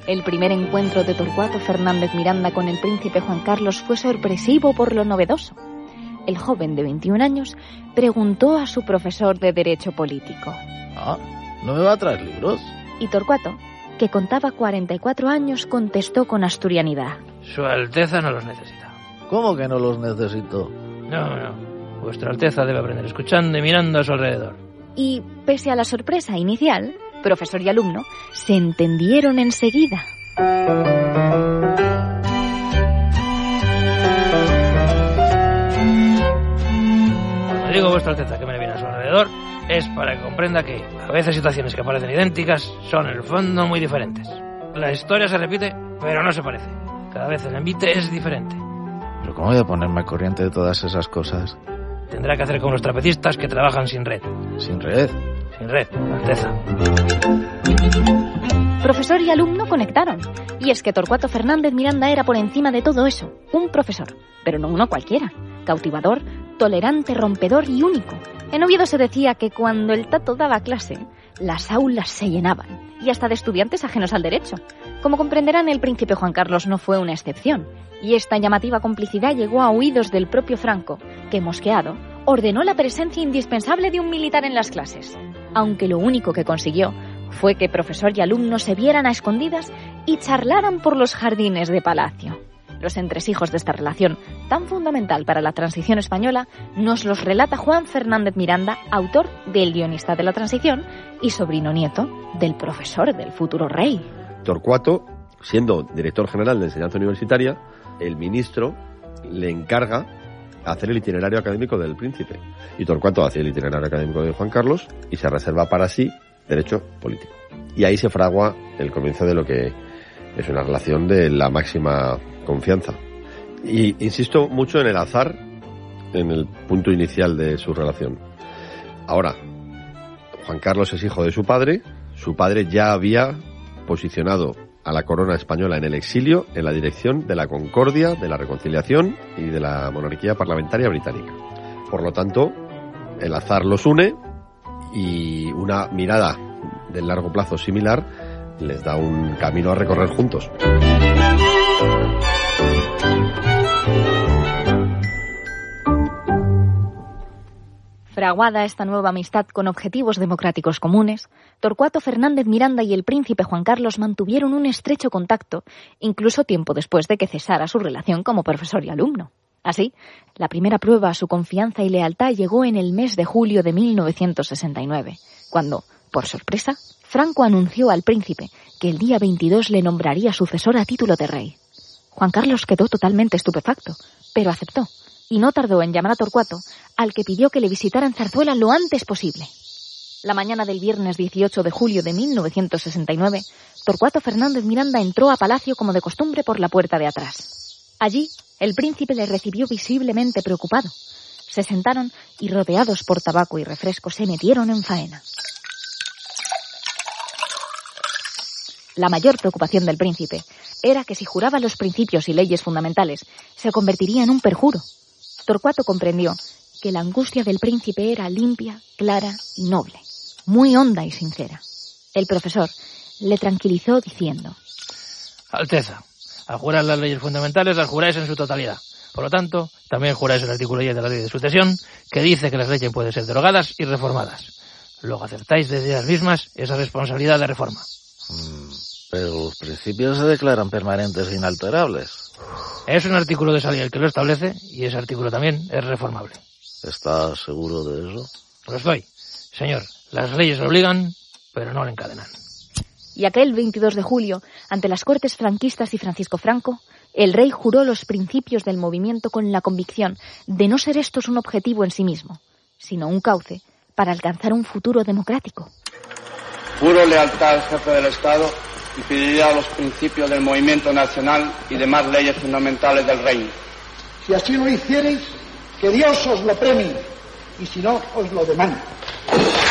El primer encuentro de Torcuato Fernández Miranda con el príncipe Juan Carlos fue sorpresivo por lo novedoso. El joven de 21 años preguntó a su profesor de Derecho Político: ¿no me va a traer libros? Y Torcuato, que contaba 44 años, contestó con asturianidad: Su Alteza no los necesita. ¿Cómo que no los necesito? No. Vuestra Alteza debe aprender escuchando y mirando a su alrededor. Y, pese a la sorpresa inicial, profesor y alumno se entendieron enseguida. Cuando digo vuestra Alteza que me viene a su alrededor, es para que comprenda que a veces situaciones que parecen idénticas son en el fondo muy diferentes. La historia se repite, pero no se parece. Cada vez el envite es diferente. ¿Pero cómo voy a ponerme al corriente de todas esas cosas? Tendrá que hacer como los trapecistas que trabajan sin red. ¿Sin red? Sin red, Alteza. Profesor y alumno conectaron. Y es que Torcuato Fernández Miranda era por encima de todo eso un profesor, pero no uno cualquiera. Cautivador, tolerante, rompedor y único. En Oviedo se decía que cuando el Tato daba clase, las aulas se llenaban, y hasta de estudiantes ajenos al derecho. Como comprenderán, el príncipe Juan Carlos no fue una excepción, y esta llamativa complicidad llegó a oídos del propio Franco, que, mosqueado, ordenó la presencia indispensable de un militar en las clases, aunque lo único que consiguió fue que profesor y alumno se vieran a escondidas y charlaran por los jardines de Palacio. Los entresijos de esta relación, tan fundamental para la transición española, nos los relata Juan Fernández Miranda, autor del Guionista de la Transición y sobrino nieto del profesor del futuro rey. Torcuato, siendo director general de enseñanza universitaria, el ministro le encarga hacer el itinerario académico del príncipe. Y Torcuato hace el itinerario académico de Juan Carlos y se reserva para sí derecho político. Y ahí se fragua el comienzo de lo que es una relación de la máxima confianza. Y insisto mucho en el azar, en el punto inicial de su relación. Ahora, Juan Carlos es hijo de su padre ya había posicionado a la corona española en el exilio en la dirección de la concordia, de la reconciliación y de la monarquía parlamentaria británica. Por lo tanto, el azar los une y una mirada de largo plazo similar les da un camino a recorrer juntos. Fraguada esta nueva amistad con objetivos democráticos comunes, Torcuato Fernández Miranda y el príncipe Juan Carlos mantuvieron un estrecho contacto, incluso tiempo después de que cesara su relación como profesor y alumno. Así, la primera prueba a su confianza y lealtad llegó en el mes de julio de 1969, cuando, por sorpresa, Franco anunció al príncipe que el día 22 le nombraría sucesor a título de rey. Juan Carlos quedó totalmente estupefacto, pero aceptó, y no tardó en llamar a Torcuato, al que pidió que le visitara en Zarzuela lo antes posible. La mañana del viernes 18 de julio de 1969, Torcuato Fernández Miranda entró a Palacio como de costumbre por la puerta de atrás. Allí, el príncipe le recibió visiblemente preocupado. Se sentaron y, rodeados por tabaco y refresco, se metieron en faena. La mayor preocupación del príncipe era que si juraba los principios y leyes fundamentales, se convertiría en un perjuro. Torcuato comprendió que la angustia del príncipe era limpia, clara y noble, muy honda y sincera. El profesor le tranquilizó diciendo: Alteza, al jurar las leyes fundamentales las juráis en su totalidad. Por lo tanto, también juráis el artículo 10 de la ley de sucesión, que dice que las leyes pueden ser derogadas y reformadas. Luego aceptáis desde ellas mismas esa responsabilidad de reforma. Pero los principios se declaran permanentes e inalterables. Es un artículo de esa ley el que lo establece, y ese artículo también es reformable. ¿Estás seguro de eso? Lo estoy. Señor, las leyes lo obligan, pero no lo encadenan. Y aquel 22 de julio, ante las Cortes franquistas y Francisco Franco, el rey juró los principios del movimiento con la convicción de no ser estos un objetivo en sí mismo, sino un cauce para alcanzar un futuro democrático. Juro lealtad al jefe del Estado y fidelidad a los principios del movimiento nacional y demás leyes fundamentales del reino. Si así lo hiciereis, que Dios os lo premie, y si no, os lo demande.